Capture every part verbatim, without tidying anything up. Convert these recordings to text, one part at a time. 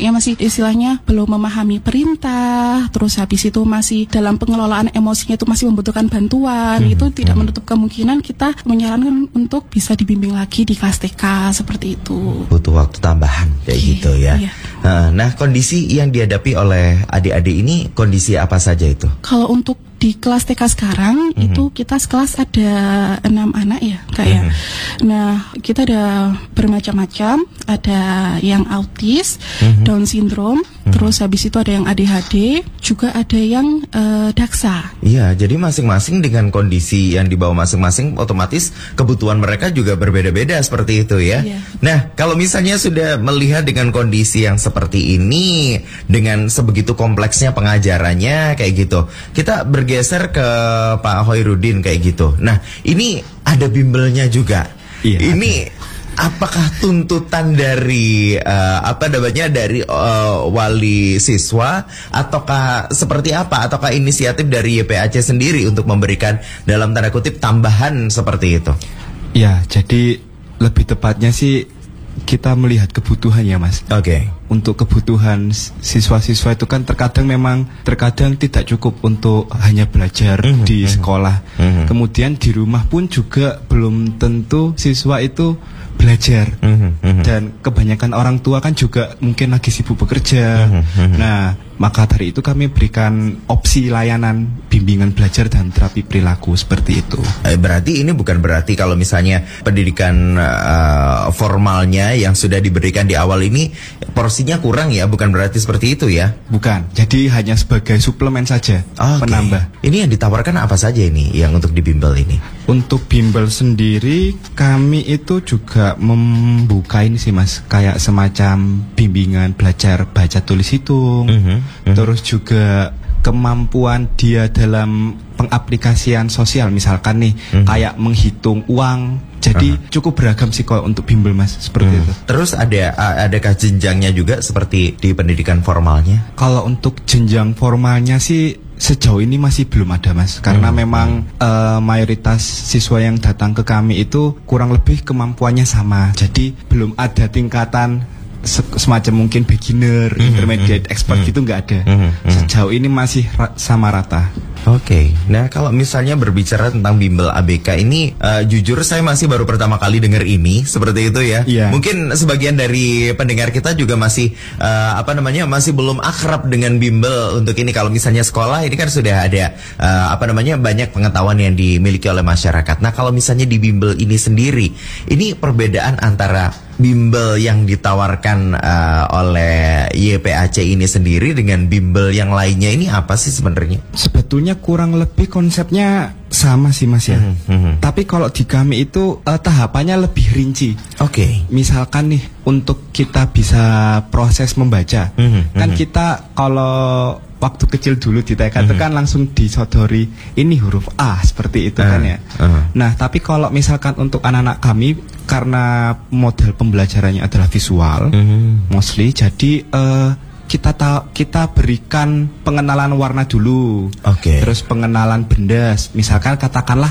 anaknya masih istilahnya belum memahami perintah, terus habis itu masih dalam pengelolaan emosinya itu masih membutuhkan bantuan, hmm. itu tidak hmm. menutup kemungkinan kita menyarankan untuk bisa dibimbing lagi di kelas T K seperti itu. Butuh waktu tambahan kayak okay. gitu ya. Iya. Nah, kondisi yang dihadapi oleh adik-adik ini kondisi apa saja itu? Kalau untuk di kelas T K sekarang mm-hmm. itu kita sekelas ada enam anak ya kayak. Mm-hmm. Nah kita ada bermacam-macam, ada yang autis, mm-hmm. Down syndrome, mm-hmm. terus habis itu ada yang A D H D, juga ada yang uh, daksa. Iya, jadi masing-masing dengan kondisi yang dibawa masing-masing, otomatis kebutuhan mereka juga berbeda-beda seperti itu ya. Iya. Nah kalau misalnya sudah melihat dengan kondisi yang seperti ini, dengan sebegitu kompleksnya pengajarannya kayak gitu, kita bergeser geser ke Pak Hoirudin kayak gitu. Nah, ini ada bimbelnya juga. Iya, ini ada. Apakah tuntutan dari uh, apa namanya dari uh, wali siswa ataukah seperti apa? Ataukah inisiatif dari Y P A C sendiri untuk memberikan dalam tanda kutip tambahan seperti itu? Ya, jadi lebih tepatnya sih kita melihat kebutuhan ya Mas. Oke. Okay. Untuk kebutuhan siswa-siswa itu kan terkadang memang terkadang tidak cukup untuk hanya belajar mm-hmm. di sekolah. Mm-hmm. Kemudian di rumah pun juga belum tentu siswa itu belajar. Mm-hmm. Dan kebanyakan orang tua kan juga mungkin lagi sibuk bekerja. Mm-hmm. Nah, maka dari itu kami berikan opsi layanan bimbingan belajar dan terapi perilaku seperti itu. Eh, berarti ini bukan berarti kalau misalnya pendidikan uh, formalnya yang sudah diberikan di awal ini porsinya kurang ya, bukan berarti seperti itu ya? Bukan, jadi hanya sebagai suplemen saja, okay. penambah. Ini yang ditawarkan apa saja ini yang untuk dibimbel ini? Untuk bimbel sendiri kami itu juga membuka ini sih Mas, kayak semacam bimbingan belajar baca tulis hitung. Mm-hmm. Mm-hmm. Terus juga kemampuan dia dalam pengaplikasian sosial misalkan nih mm-hmm. kayak menghitung uang. Jadi uh-huh. cukup beragam sih kalau untuk bimbel Mas seperti hmm. itu. Terus ada adakah jenjangnya juga seperti di pendidikan formalnya? Kalau untuk jenjang formalnya sih sejauh ini masih belum ada Mas, karena hmm. memang uh, mayoritas siswa yang datang ke kami itu kurang lebih kemampuannya sama. Jadi belum ada tingkatan semacam mungkin beginner, mm-hmm. intermediate, expert mm-hmm. gitu nggak ada. Mm-hmm. Sejauh ini masih ra- sama rata. Oke, okay. Nah kalau misalnya berbicara tentang bimbel A B K ini, uh, jujur saya masih baru pertama kali dengar ini, seperti itu ya. Yeah. Mungkin sebagian dari pendengar kita juga masih uh, apa namanya masih belum akrab dengan bimbel untuk ini. Kalau misalnya sekolah ini kan sudah ada uh, apa namanya banyak pengetahuan yang dimiliki oleh masyarakat. Nah kalau misalnya di bimbel ini sendiri, ini perbedaan antara bimbel yang ditawarkan uh, oleh Y P A C ini sendiri dengan bimbel yang lainnya ini apa sih sebenarnya? Sebetulnya kurang lebih konsepnya sama sih Mas ya. Mm-hmm, mm-hmm. Tapi kalau di kami itu uh, tahapannya lebih rinci. Oke. Okay. Misalkan nih untuk kita bisa proses membaca, mm-hmm, kan mm-hmm. kita kalau waktu kecil dulu di T K mm-hmm. itu kan langsung disodori ini huruf A seperti itu uh, kan ya. Uh. Nah tapi kalau misalkan untuk anak-anak kami karena model pembelajarannya adalah visual, mm-hmm. mostly jadi uh, kita ta- kita berikan pengenalan warna dulu, okay. terus pengenalan benda. Misalkan katakanlah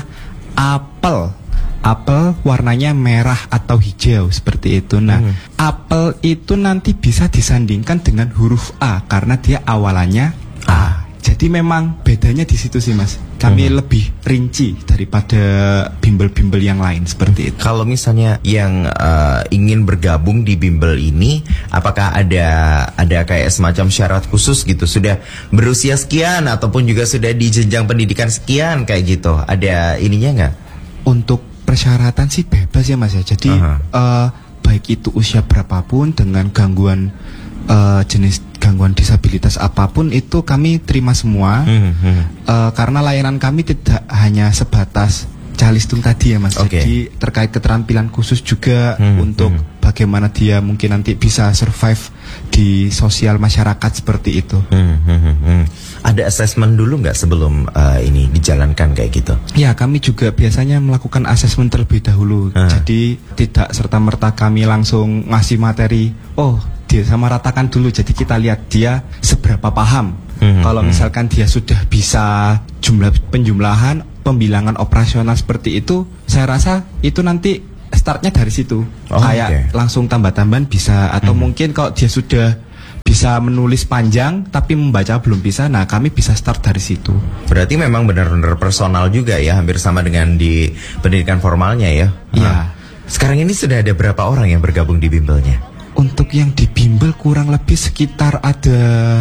apel, apel warnanya merah atau hijau seperti itu. Nah, hmm. apel itu nanti bisa disandingkan dengan huruf A karena dia awalannya A. Jadi memang bedanya di situ sih Mas. Kami hmm. lebih rinci daripada bimbel-bimbel yang lain seperti itu. Kalau misalnya yang uh, ingin bergabung di bimbel ini, apakah ada ada kayak semacam syarat khusus gitu? Sudah berusia sekian ataupun juga sudah di jenjang pendidikan sekian kayak gitu? Ada ininya nggak? Untuk persyaratan sih bebas ya Mas ya. Jadi uh-huh. uh, baik itu usia berapapun dengan gangguan uh, jenis gangguan disabilitas apapun itu kami terima semua. Hmm, hmm. Uh, karena layanan kami tidak hanya sebatas calistung tadi ya Mas. Okay. Jadi terkait keterampilan khusus juga hmm, untuk hmm. bagaimana dia mungkin nanti bisa survive di sosial masyarakat seperti itu. Hmm, hmm, hmm. Ada assessment dulu nggak sebelum uh, ini dijalankan kayak gitu? Ya kami juga biasanya melakukan assessment terlebih dahulu. Hmm. Jadi tidak serta-merta kami langsung ngasih materi. Oh dia sama ratakan dulu, jadi kita lihat dia seberapa paham. Hmm, Kalau hmm. misalkan dia sudah bisa jumlah penjumlahan, pembilangan operasional seperti itu, saya rasa itu nanti startnya dari situ. Oh, kayak okay. langsung tambah-tambahan bisa, atau hmm. mungkin kalau dia sudah bisa menulis panjang tapi membaca belum bisa. Nah, kami bisa start dari situ. Berarti memang benar-benar personal juga ya, hampir sama dengan di pendidikan formalnya ya. Iya. Nah, sekarang ini sudah ada berapa orang yang bergabung di bimbelnya? Untuk yang di bimbel kurang lebih sekitar ada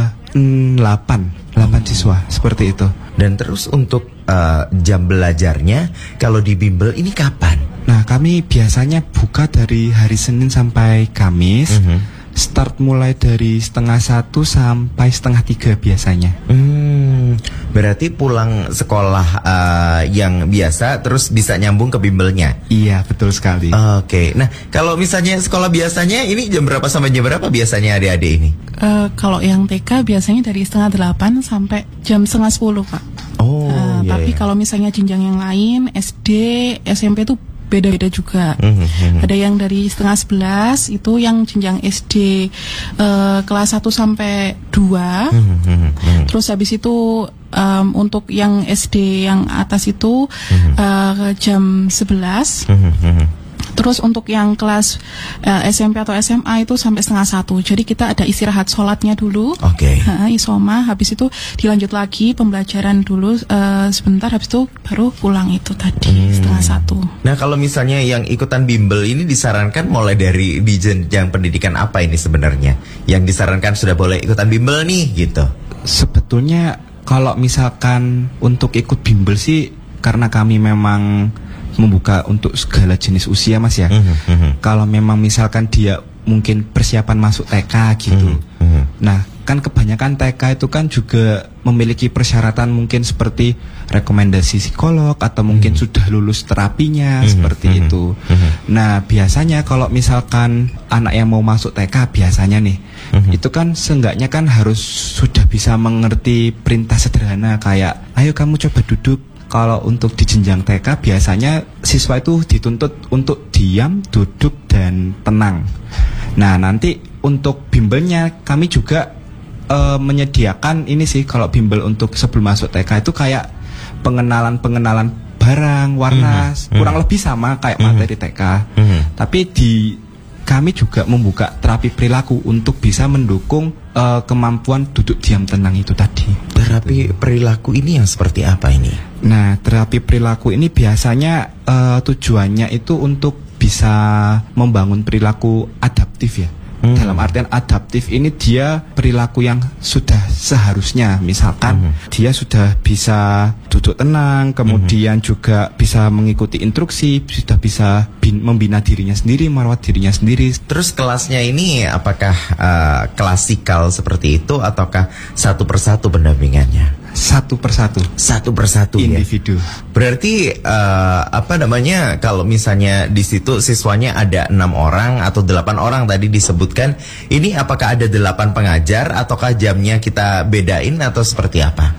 delapan siswa seperti itu. Dan terus untuk uh, jam belajarnya kalau di bimbel ini kapan? Nah, kami biasanya buka dari hari Senin sampai Kamis. Mm-hmm. Start mulai dari setengah satu sampai setengah tiga biasanya. Hmm, berarti pulang sekolah uh, yang biasa terus bisa nyambung ke bimbelnya. Iya, betul sekali. Oke, okay. Nah kalau misalnya sekolah biasanya ini jam berapa sampai jam berapa biasanya adik-adik ini? Uh, kalau yang T K biasanya dari setengah delapan sampai jam setengah sepuluh, Pak. Oh. Uh, iya, tapi iya. Kalau misalnya jenjang yang lain, S D, S M P itu beda-beda juga. Mm-hmm. Ada yang dari setengah sebelas itu yang jenjang S D uh, kelas satu sampai dua. Mm-hmm. Terus habis itu um, untuk yang S D yang atas itu mm-hmm. uh, jam sebelas. Mm-hmm. Terus untuk yang kelas uh, S M P atau S M A itu sampai setengah satu. Jadi kita ada istirahat sholatnya dulu. Oke. Okay. Uh, isoma. Habis itu dilanjut lagi pembelajaran dulu uh, sebentar. Habis itu baru pulang itu tadi hmm. setengah satu. Nah kalau misalnya yang ikutan bimbel ini disarankan mulai dari di jenjang pendidikan apa ini sebenarnya? Yang disarankan sudah boleh ikutan bimbel nih gitu. Sebetulnya kalau misalkan untuk ikut bimbel sih karena kami memang membuka untuk segala jenis usia Mas ya. Mm-hmm, mm-hmm. Kalau memang misalkan dia mungkin persiapan masuk T K gitu. Mm-hmm. Nah, kan kebanyakan T K itu kan juga memiliki persyaratan mungkin seperti rekomendasi psikolog atau mungkin mm-hmm. sudah lulus terapinya mm-hmm, seperti mm-hmm, itu. Mm-hmm. Nah, biasanya kalau misalkan anak yang mau masuk T K biasanya nih, mm-hmm. itu kan seenggaknya kan harus sudah bisa mengerti perintah sederhana kayak ayo kamu coba duduk. Kalau untuk di jenjang T K biasanya siswa itu dituntut untuk diam, duduk, dan tenang. Nah nanti untuk bimbelnya kami juga uh, menyediakan ini sih kalau bimbel untuk sebelum masuk T K itu kayak pengenalan-pengenalan barang, warna mm-hmm. kurang lebih sama kayak mm-hmm. materi T K. Mm-hmm. Tapi di kami juga membuka terapi perilaku untuk bisa mendukung uh, kemampuan duduk diam tenang itu tadi. Terapi perilaku ini yang seperti apa ini? Nah, terapi perilaku ini biasanya uh, tujuannya itu untuk bisa membangun perilaku adaptif ya. Hmm. Dalam artian adaptif ini dia perilaku yang sudah seharusnya. Misalkan hmm. dia sudah bisa duduk tenang, kemudian hmm. juga bisa mengikuti instruksi, sudah bisa bin, membina dirinya sendiri, merawat dirinya sendiri. Terus kelasnya ini apakah uh, klasikal seperti itu ataukah satu persatu pendampingannya? Satu persatu, satu persatu individu. Ya? Berarti uh, apa namanya? Kalau misalnya di situ siswanya ada enam orang atau delapan orang tadi disebutkan, ini apakah ada delapan pengajar ataukah jamnya kita bedain atau seperti apa?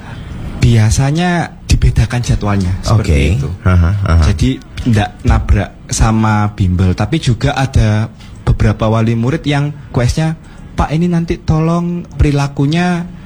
Biasanya dibedakan jadwalnya seperti okay. itu. Aha, aha. Jadi tidak nabrak sama bimbel, tapi juga ada beberapa wali murid yang questnya, Pak ini nanti tolong perilakunya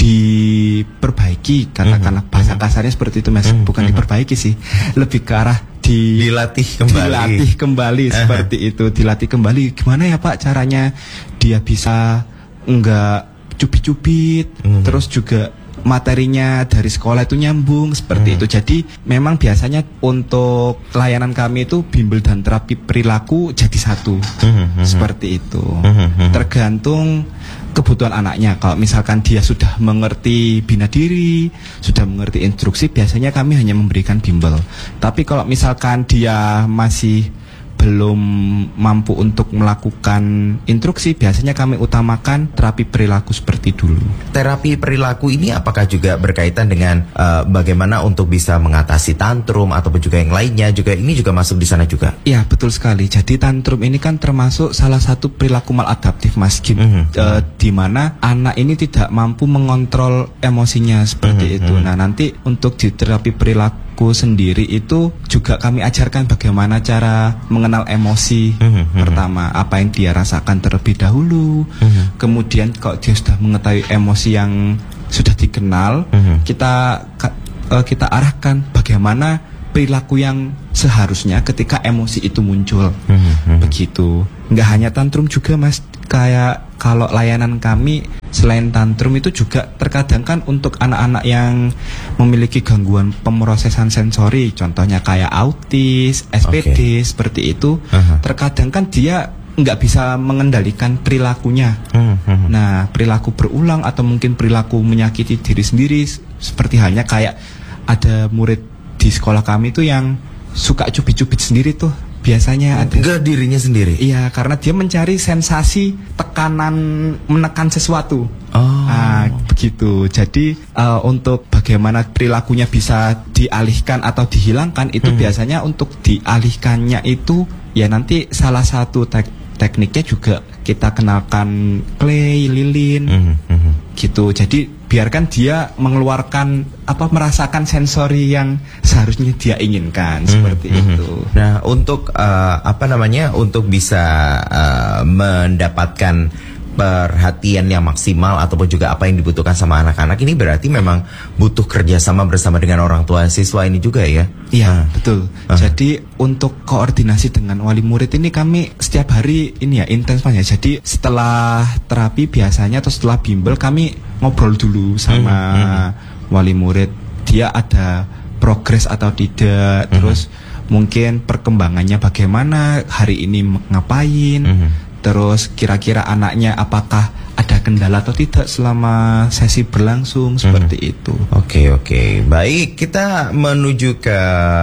diperbaiki, katakanlah bahasa kasarnya seperti itu Mas, mm-hmm. bukan diperbaiki sih, lebih ke arah di dilatih kembali, dilatih kembali uh-huh. seperti itu, dilatih kembali. Gimana ya Pak caranya dia bisa enggak cubit-cubit, mm-hmm. terus juga materinya dari sekolah itu nyambung seperti mm-hmm. itu. Jadi memang biasanya untuk layanan kami itu bimbel dan terapi perilaku jadi satu, mm-hmm. seperti itu. Mm-hmm. Tergantung kebutuhan anaknya. Kalau misalkan dia sudah mengerti bina diri, sudah mengerti instruksi, biasanya kami hanya memberikan bimbel. Tapi kalau misalkan dia masih belum mampu untuk melakukan instruksi, biasanya kami utamakan terapi perilaku seperti dulu. Terapi perilaku ini apakah juga berkaitan dengan uh, bagaimana untuk bisa mengatasi tantrum ataupun juga yang lainnya, juga ini juga masuk di sana juga? Iya, betul sekali. Jadi tantrum ini kan termasuk salah satu perilaku maladaptif Mas Kim, mm-hmm. uh, di mana anak ini tidak mampu mengontrol emosinya seperti mm-hmm. itu. Nah, nanti untuk di terapi perilaku sendiri itu juga kami ajarkan bagaimana cara mengenal emosi. Mm-hmm. Pertama, apa yang dia rasakan terlebih dahulu. Mm-hmm. Kemudian kalau dia sudah mengetahui emosi yang sudah dikenal, mm-hmm. kita uh, kita arahkan bagaimana perilaku yang seharusnya ketika emosi itu muncul. Mm-hmm. Begitu. Nggak hanya tantrum juga Mas, kayak kalau layanan kami selain tantrum itu juga terkadang kan untuk anak-anak yang memiliki gangguan pemrosesan sensori, contohnya kayak autis, S P D, okay. seperti itu. Uh-huh. Terkadang kan dia nggak bisa mengendalikan perilakunya. Uh-huh. Nah, perilaku berulang atau mungkin perilaku menyakiti diri sendiri, seperti halnya kayak ada murid di sekolah kami tuh yang suka cubit-cubit sendiri tuh. Biasanya ada ke dirinya sendiri. Iya, karena dia mencari sensasi tekanan menekan sesuatu. Oh. Nah, begitu. Jadi uh, untuk bagaimana perilakunya bisa dialihkan atau dihilangkan itu hmm. biasanya untuk dialihkannya itu ya nanti salah satu tek- tekniknya juga kita kenalkan clay, lilin. Hmm. Hmm. Gitu. Jadi biarkan dia mengeluarkan apa merasakan sensori yang seharusnya dia inginkan, hmm, seperti hmm. itu. Nah, untuk uh, apa namanya untuk bisa uh, mendapatkan perhatian yang maksimal ataupun juga apa yang dibutuhkan sama anak-anak ini berarti memang butuh kerjasama bersama dengan orang tua siswa ini juga ya? Iya, uh. betul. Uh. Jadi untuk koordinasi dengan wali murid ini kami setiap hari ini ya intens ya. Jadi setelah terapi biasanya atau setelah bimbel kami ngobrol dulu sama uh, uh. wali murid. Dia ada progres atau tidak, uh. terus mungkin perkembangannya bagaimana, hari ini ngapain. Uh. Terus kira-kira anaknya apakah ada kendala atau tidak selama sesi berlangsung, seperti hmm. itu. Oke okay, oke okay. Baik, kita menuju ke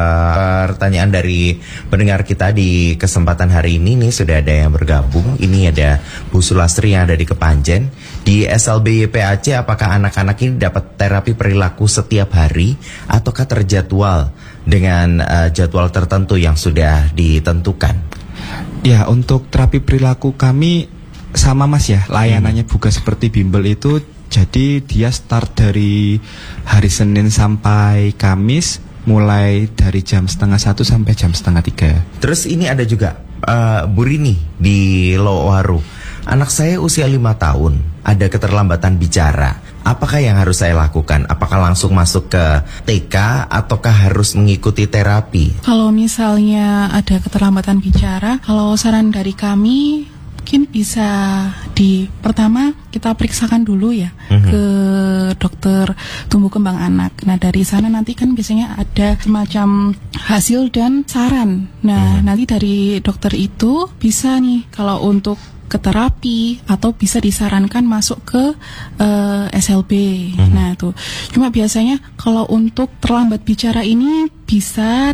pertanyaan dari pendengar kita di kesempatan hari ini. Nih sudah ada yang bergabung. Ini ada Bu Sulastri yang ada di Kepanjen. Di S L B Y P A C apakah anak-anak ini dapat terapi perilaku setiap hari ataukah terjadwal dengan uh, jadwal tertentu yang sudah ditentukan? Ya, untuk terapi perilaku kami sama Mas ya, layanannya hmm. bukan seperti bimbel itu. Jadi dia start dari hari Senin sampai Kamis, mulai dari jam setengah satu sampai jam setengah tiga. Terus ini ada juga uh, Bu Rini di Lowaru. Anak saya usia lima tahun, ada keterlambatan bicara. Apakah yang harus saya lakukan? Apakah langsung masuk ke T K ataukah harus mengikuti terapi? Kalau misalnya ada keterlambatan bicara, kalau saran dari kami mungkin bisa di pertama kita periksakan dulu ya mm-hmm. ke dokter tumbuh kembang anak. Nah, dari sana nanti kan biasanya ada semacam hasil dan saran. Nah, mm-hmm. nanti dari dokter itu bisa nih kalau untuk ke terapi atau bisa disarankan masuk ke uh, S L B. Hmm. Nah, itu. Cuma biasanya kalau untuk terlambat bicara ini bisa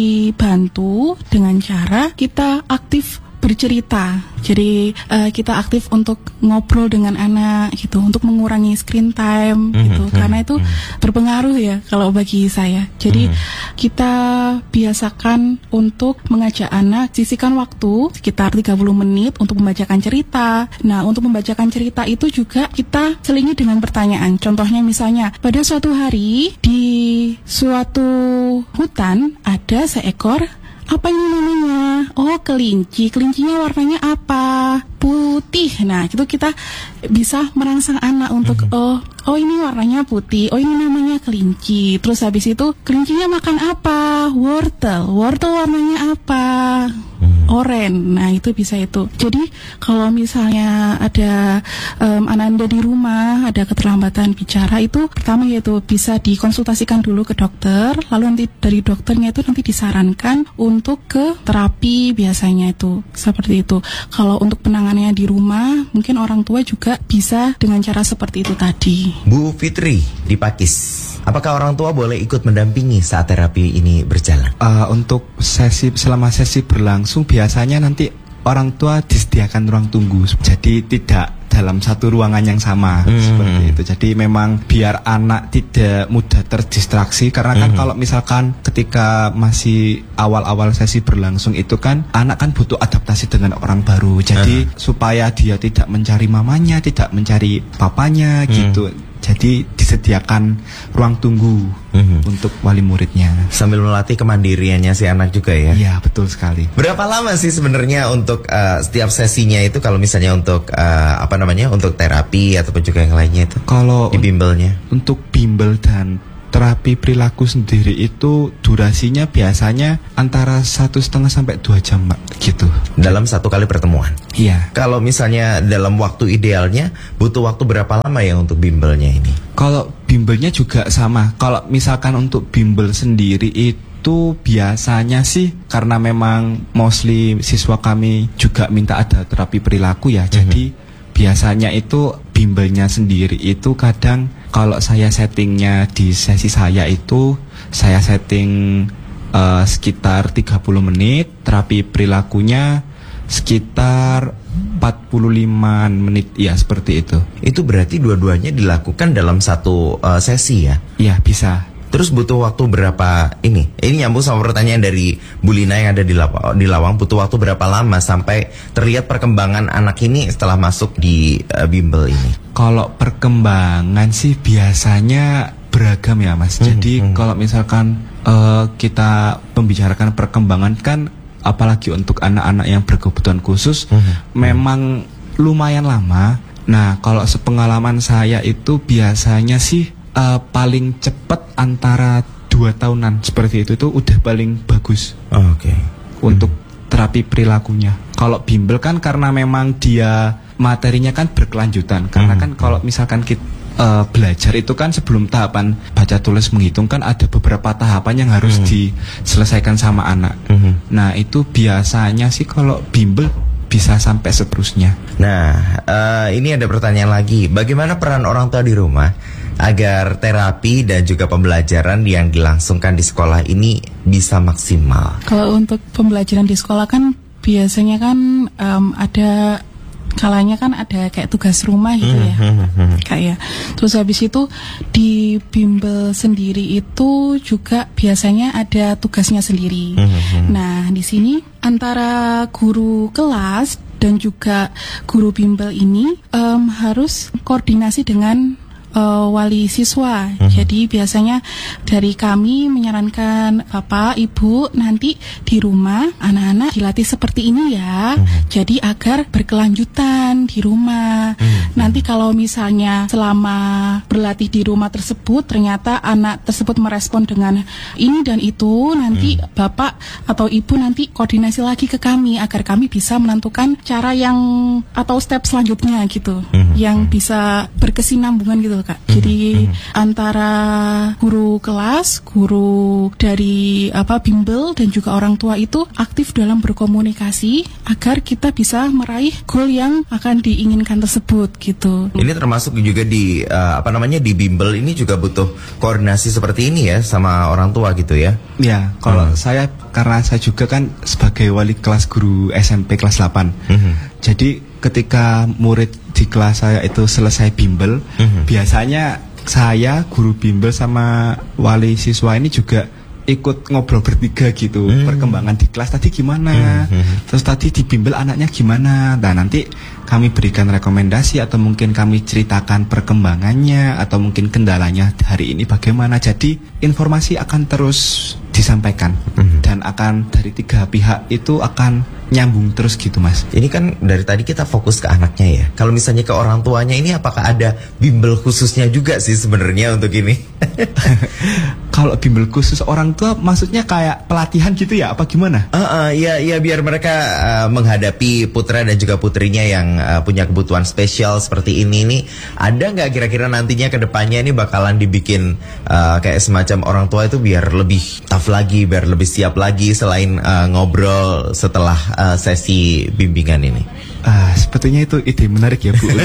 dibantu dengan cara kita aktif bercerita. Jadi uh, kita aktif untuk ngobrol dengan anak gitu, untuk mengurangi screen time mm-hmm. gitu, karena itu mm-hmm. berpengaruh ya kalau bagi saya. Jadi mm-hmm. kita biasakan untuk mengajak anak sisihkan waktu sekitar tiga puluh menit untuk membacakan cerita. Nah, untuk membacakan cerita itu juga kita selingi dengan pertanyaan. Contohnya misalnya pada suatu hari di suatu hutan ada seekor, apa ini namanya? Oh, kelinci. Kelincinya warnanya apa? Putih. Nah, itu kita bisa merangsang anak untuk mm-hmm. oh, oh ini warnanya putih. Oh, ini namanya kelinci. Terus habis itu kelincinya makan apa? Wortel. Wortel warnanya apa? Mm-hmm. Oranye. Nah, itu bisa itu. Jadi, kalau misalnya ada um, anak Anda di rumah ada keterlambatan bicara, itu pertama yaitu bisa dikonsultasikan dulu ke dokter, lalu nanti dari dokternya itu nanti disarankan untuk ke terapi biasanya itu seperti itu. Kalau untuk penanganannya di rumah, mungkin orang tua juga bisa dengan cara seperti itu tadi. Bu Fitri di Pakis, apakah orang tua boleh ikut mendampingi saat terapi ini berjalan? Uh, untuk sesi selama sesi berlangsung biasanya nanti orang tua disediakan ruang tunggu, jadi tidak dalam satu ruangan yang sama hmm. seperti itu. Jadi memang biar anak tidak mudah terdistraksi, karena kan hmm. kalau misalkan ketika masih awal-awal sesi berlangsung itu kan anak kan butuh adaptasi dengan orang baru. Jadi hmm. supaya dia tidak mencari mamanya, tidak mencari papanya hmm. gitu. Jadi disediakan ruang tunggu mm-hmm. untuk wali muridnya. Sambil melatih kemandiriannya si anak juga ya? Iya, betul sekali. Berapa lama sih sebenarnya untuk uh, setiap sesinya itu, kalau misalnya untuk uh, apa namanya, untuk terapi ataupun juga yang lainnya itu? Kalau di bimbelnya? Untuk bimbel dan terapi perilaku sendiri itu durasinya biasanya antara satu setengah sampai dua jam, Mbak, gitu. Dalam satu kali pertemuan. Iya. Kalau misalnya dalam waktu idealnya butuh waktu berapa lama ya untuk bimbelnya ini? Kalau bimbelnya juga sama. Kalau misalkan untuk bimbel sendiri itu biasanya sih karena memang mostly siswa kami juga minta ada terapi perilaku ya. Mm-hmm. Jadi biasanya itu bimbelnya sendiri itu kadang kalau saya settingnya di sesi saya itu saya setting uh, sekitar tiga puluh menit, terapi perilakunya sekitar empat puluh lima menit, ya seperti itu. Itu berarti dua-duanya dilakukan dalam satu uh, sesi ya? Iya, bisa. Terus butuh waktu berapa ini? Ini nyambung sama pertanyaan dari Bu Lina yang ada di, Law- di Lawang. Butuh waktu berapa lama sampai terlihat perkembangan anak ini setelah masuk di uh, bimbel ini? Kalau perkembangan sih biasanya beragam ya, Mas. Hmm, Jadi hmm. kalau misalkan uh, kita membicarakan perkembangan kan, apalagi untuk anak-anak yang berkebutuhan khusus, hmm. memang lumayan lama. Nah, kalau sepengalaman saya itu biasanya sih uh, paling cepat antara dua tahunan seperti itu itu udah paling bagus. Oh, Oke. Okay. Untuk hmm. terapi perilakunya. Kalau bimbel kan karena memang dia materinya kan berkelanjutan. Karena hmm. kan kalau misalkan kita uh, belajar itu kan sebelum tahapan baca tulis menghitung kan ada beberapa tahapan yang harus hmm. diselesaikan sama anak. Hmm. Nah, itu biasanya sih kalau bimbel bisa sampai seterusnya. Nah, uh, ini ada pertanyaan lagi. Bagaimana peran orang tua di rumah agar terapi dan juga pembelajaran yang dilangsungkan di sekolah ini bisa maksimal? Kalau untuk pembelajaran di sekolah kan biasanya kan um, ada kalanya kan ada kayak tugas rumah gitu ya, kayak. Terus habis itu di bimbel sendiri itu juga biasanya ada tugasnya sendiri. Nah, di sini antara guru kelas dan juga guru bimbel ini um, harus koordinasi dengan Uh, wali siswa. Mm-hmm. Jadi biasanya dari kami menyarankan Bapak, Ibu nanti di rumah anak-anak dilatih seperti ini ya. Mm-hmm. Jadi agar berkelanjutan di rumah. Mm-hmm. Nanti kalau misalnya selama berlatih di rumah tersebut ternyata anak tersebut merespon dengan ini dan itu, nanti mm-hmm. Bapak atau Ibu nanti koordinasi lagi ke kami agar kami bisa menentukan cara yang atau step selanjutnya gitu. Mm-hmm. Yang bisa berkesinambungan gitu, Kak. Jadi mm-hmm. antara guru kelas, guru dari apa bimbel dan juga orang tua itu aktif dalam berkomunikasi agar kita bisa meraih goal yang akan diinginkan tersebut gitu. Ini termasuk juga di uh, apa namanya di bimbel ini juga butuh koordinasi seperti ini ya sama orang tua gitu ya. Ya, kalau hmm. saya karena saya juga kan sebagai wali kelas guru S M P kelas delapan. Mm-hmm. Jadi ketika murid di kelas saya itu selesai bimbel, mm-hmm. biasanya saya guru bimbel sama wali siswa ini juga ikut ngobrol bertiga gitu, mm-hmm. perkembangan di kelas tadi gimana, mm-hmm. terus tadi di bimbel anaknya gimana. Nah, nanti kami berikan rekomendasi atau mungkin kami ceritakan perkembangannya atau mungkin kendalanya hari ini bagaimana. Jadi informasi akan terus disampaikan mm-hmm. dan akan dari tiga pihak itu akan nyambung terus gitu, Mas. Ini kan dari tadi kita fokus ke anaknya ya. Kalau misalnya ke orang tuanya ini apakah ada bimbel khususnya juga sih sebenarnya untuk ini? Kalau bimbel khusus orang tua maksudnya kayak pelatihan gitu ya apa gimana? Uh, uh, ya ya biar mereka uh, menghadapi putra dan juga putrinya yang uh, punya kebutuhan spesial seperti ini nih. Ada nggak kira-kira nantinya ke depannya ini bakalan dibikin uh, kayak semacam orang tua itu biar lebih tough lagi, biar lebih siap lagi selain uh, ngobrol setelah Uh, sesi bimbingan ini? Ah, sepertinya itu ide menarik ya, Bu.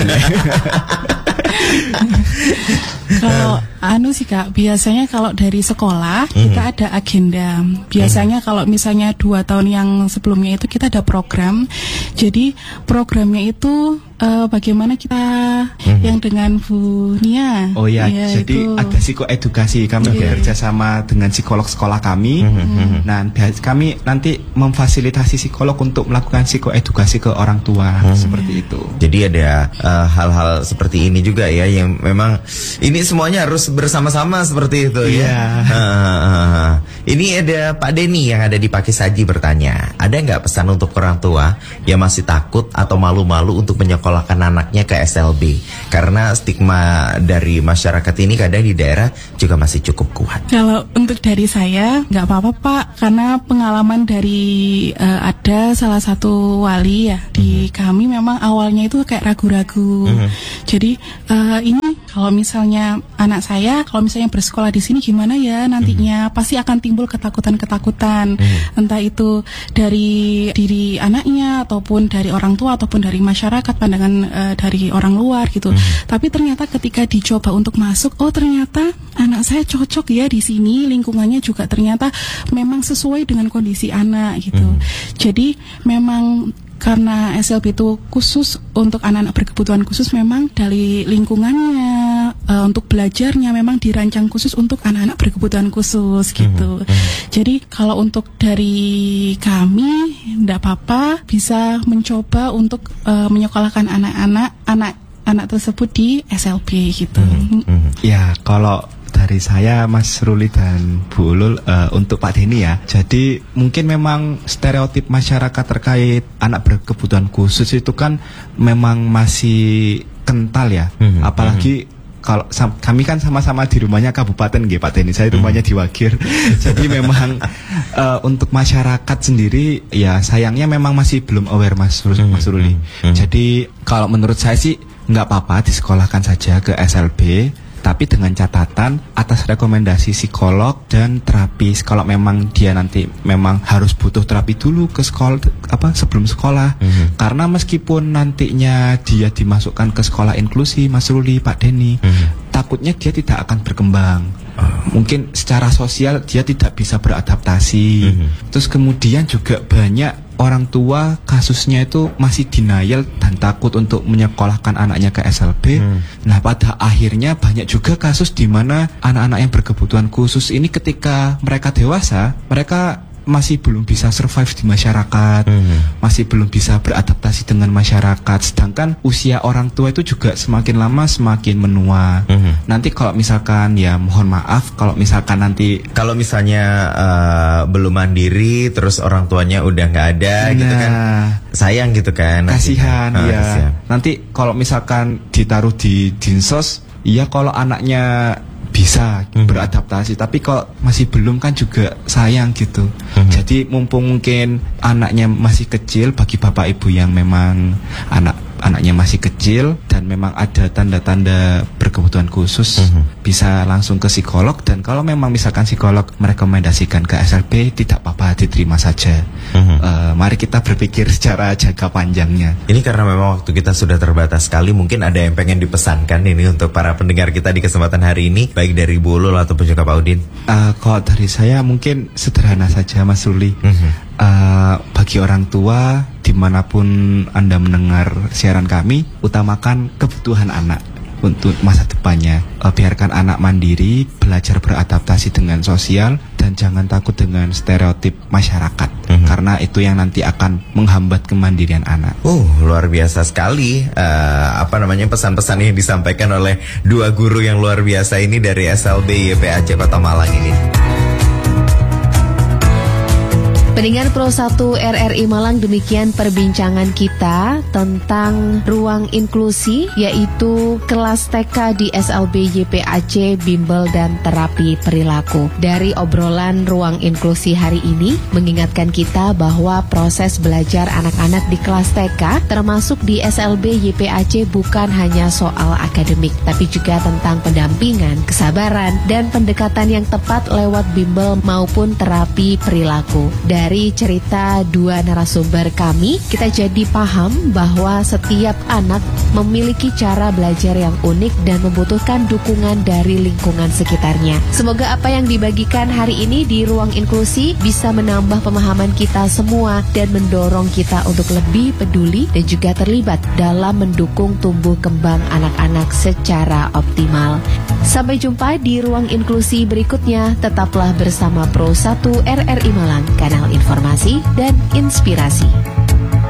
Kalau anu sih, Kak, biasanya kalau dari sekolah mm-hmm. kita ada agenda. Biasanya mm-hmm. kalau misalnya dua tahun yang sebelumnya itu kita ada program. Jadi programnya itu uh, bagaimana kita mm-hmm. yang dengan Bu Nia. Oh ya, ya jadi itu. Ada psikoedukasi. Kami yeah. bekerja sama dengan psikolog sekolah kami. Mm-hmm. Nah, kami nanti memfasilitasi psikolog untuk melakukan psikoedukasi ke orang tua mm-hmm. seperti itu. Jadi ada uh, hal-hal seperti ini juga ya yang memang ini semuanya harus bersama-sama seperti itu ya. Yeah. Uh, uh, uh. Ini ada Pak Denny yang ada di Pakisaji bertanya, ada nggak pesan untuk orang tua yang masih takut atau malu-malu untuk menyekolahkan menyekolahkan anaknya ke S L B? Karena stigma dari masyarakat ini kadang di daerah juga masih cukup kuat. Kalau untuk dari saya nggak apa-apa Pak, karena pengalaman dari uh, ada salah satu wali ya di mm-hmm. kami memang awalnya itu kayak ragu-ragu. Mm-hmm. Jadi uh, ini kalau misalnya anak saya kalau misalnya bersekolah di sini gimana ya nantinya, mm-hmm. pasti akan timbul ketakutan-ketakutan, mm-hmm. entah itu dari diri anaknya ataupun dari orang tua ataupun dari masyarakat, pandangan uh, dari orang luar gitu. Mm-hmm. Tapi ternyata ketika dicoba untuk masuk, oh ternyata anak saya cocok ya di sini, lingkungannya juga ternyata memang sesuai dengan kondisi anak gitu. Mm. Jadi memang karena S L B itu khusus untuk anak-anak berkebutuhan khusus, memang dari lingkungannya uh, untuk belajarnya memang dirancang khusus untuk anak-anak berkebutuhan khusus gitu. Mm-hmm. Jadi kalau untuk dari kami enggak apa-apa bisa mencoba untuk uh, menyekolahkan anak-anak anak anak tersebut di S L B gitu. Mm-hmm. Ya, kalau dari saya Mas Ruli dan Bu Ulul uh, untuk Pak Denny ya. Jadi mungkin memang stereotip masyarakat terkait anak berkebutuhan khusus itu kan memang masih kental ya. Mm-hmm. Apalagi kalau sam- kami kan sama-sama di rumahnya kabupaten nggih Pak Denny. Saya rumahnya di Wagir. Jadi memang uh, untuk masyarakat sendiri ya sayangnya memang masih belum aware Mas Ruli. Mm-hmm. Mas Ruli. Mm-hmm. Jadi kalau menurut saya sih nggak apa-apa disekolahkan saja ke S L B, tapi dengan catatan atas rekomendasi psikolog dan terapis. Kalau memang dia nanti memang harus butuh terapi dulu ke sekolah apa sebelum sekolah. Mm-hmm. Karena meskipun nantinya dia dimasukkan ke sekolah inklusi, Mas Ruli, Pak Denny, mm-hmm. takutnya dia tidak akan berkembang. Oh. Mungkin secara sosial dia tidak bisa beradaptasi. Mm-hmm. Terus kemudian juga banyak orang tua kasusnya itu masih denial dan takut untuk menyekolahkan anaknya ke S L B. Hmm. Nah, pada akhirnya banyak juga kasus di mana anak-anak yang berkebutuhan khusus ini ketika mereka dewasa, mereka masih belum bisa survive di masyarakat, hmm. masih belum bisa beradaptasi dengan masyarakat. Sedangkan usia orang tua itu juga semakin lama semakin menua. Hmm. Nanti kalau misalkan ya mohon maaf kalau misalkan nanti kalau misalnya uh, belum mandiri terus orang tuanya udah nggak ada, nah, gitu kan, sayang gitu kan. Kasihan uh, ya. Kasihan. Nanti kalau misalkan ditaruh di dinsos, ya kalau anaknya bisa mm-hmm. beradaptasi, tapi kok masih belum kan juga sayang gitu. Mm-hmm. Jadi mumpung mungkin anaknya masih kecil, bagi bapak ibu yang memang anak anaknya masih kecil dan memang ada tanda-tanda berkebutuhan khusus, mm-hmm. bisa langsung ke psikolog. Dan kalau memang misalkan psikolog merekomendasikan ke S L B, tidak apa-apa, diterima saja. Mm-hmm. uh, Mari kita berpikir secara jangka panjangnya. Ini karena memang waktu kita sudah terbatas sekali, mungkin ada yang pengen dipesankan ini untuk para pendengar kita di kesempatan hari ini, baik dari Bu Ulul ataupun juga Pak Udin. uh, Kalau dari saya mungkin sederhana saja Mas Ruli. Mm-hmm. Uh, bagi orang tua dimanapun Anda mendengar siaran kami, utamakan kebutuhan anak untuk masa depannya. Uh, biarkan anak mandiri, belajar beradaptasi dengan sosial, dan jangan takut dengan stereotip masyarakat, mm-hmm. karena itu yang nanti akan menghambat kemandirian anak. Uh, luar biasa sekali uh, apa namanya pesan-pesan yang disampaikan oleh dua guru yang luar biasa ini dari S L B Y P A C Kota Malang ini. Pendengar Pro satu R R I Malang, demikian perbincangan kita tentang ruang inklusi, yaitu kelas T K di S L B Y P A C, bimbel dan terapi perilaku. Dari obrolan ruang inklusi hari ini, mengingatkan kita bahwa proses belajar anak-anak di kelas T K termasuk di S L B Y P A C bukan hanya soal akademik, tapi juga tentang pendampingan, kesabaran, dan pendekatan yang tepat lewat bimbel maupun terapi perilaku. Dari cerita dua narasumber kami, kita jadi paham bahwa setiap anak memiliki cara belajar yang unik dan membutuhkan dukungan dari lingkungan sekitarnya. Semoga apa yang dibagikan hari ini di ruang inklusi bisa menambah pemahaman kita semua dan mendorong kita untuk lebih peduli dan juga terlibat dalam mendukung tumbuh kembang anak-anak secara optimal. Sampai jumpa di ruang inklusi berikutnya. Tetaplah bersama Pro satu R R I Malang, kanal informasi dan inspirasi.